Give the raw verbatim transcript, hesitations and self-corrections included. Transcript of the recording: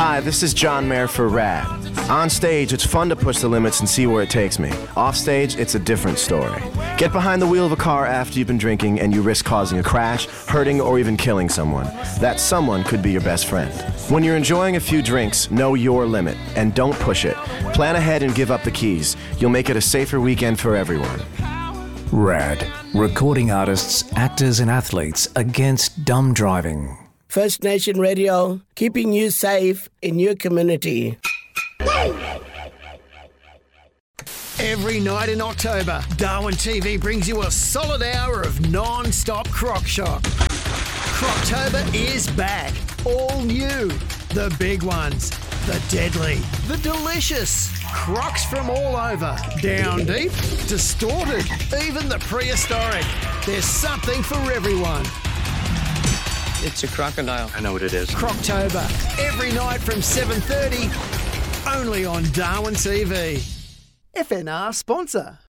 Hi, this is John Mayer for RAD. On stage, it's fun to push the limits and see where it takes me. Off stage, it's a different story. Get behind the wheel of a car after you've been drinking and you risk causing a crash, hurting, or even killing someone. That someone could be your best friend. When you're enjoying a few drinks, know your limit and don't push it. Plan ahead and give up the keys. You'll make it a safer weekend for everyone. RAD. Recording artists, actors and athletes against dumb driving. First Nation Radio, keeping you safe in your community. Every night in October, Darwin T V brings you a solid hour of non-stop Croc Shock. Croctober is back. All new. The big ones. The deadly. The delicious. Crocs from all over. Down deep. Distorted. Even the prehistoric. There's something for everyone. It's a crocodile. I know what it is. Croctober. Every night from seven thirty. Only on Darwin T V. F N R sponsor.